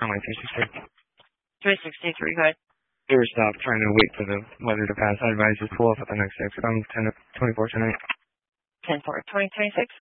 On my 363. 363, go ahead. They were stopped trying to wait for the weather to pass. I advise just pull off at the next exit. I'm 10 to 24 tonight. 10-4, 2026.